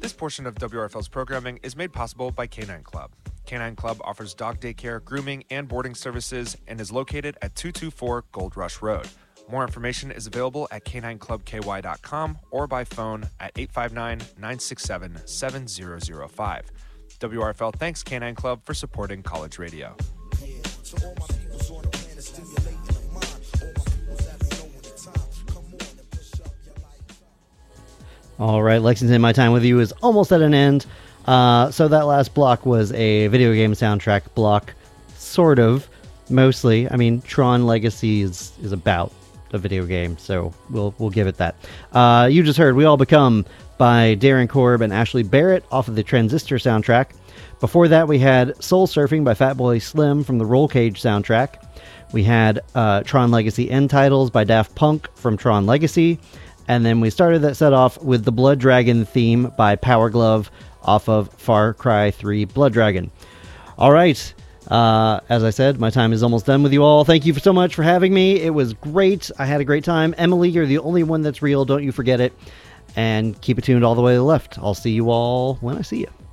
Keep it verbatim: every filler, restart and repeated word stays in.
This portion of W R F L's programming is made possible by Canine Club. Canine Club offers dog daycare, grooming, and boarding services and is located at two two four Gold Rush Road. More information is available at canine club k y dot com or by phone at eight five nine, nine six seven, seven zero zero five. W R F L thanks Canine Club for supporting college radio. All right, Lexington, my time with you is almost at an end. Uh, so that last block was a video game soundtrack block, sort of, mostly. I mean, Tron Legacy is, is about a video game, so we'll we'll give it that. Uh, you just heard We All Become by Darren Korb and Ashley Barrett off of the Transistor soundtrack. Before that, we had Soul Surfing by Fatboy Slim from the Roll Cage soundtrack. We had uh, Tron Legacy End Titles by Daft Punk from Tron Legacy. And then we started that set off with the Blood Dragon theme by Power Glove off of Far Cry three Blood Dragon. All right. Uh, as I said, my time is almost done with you all. Thank you so much for having me. It was great. I had a great time. Emily, you're the only one that's real. Don't you forget it. And keep it tuned all the way to the left. I'll see you all when I see you.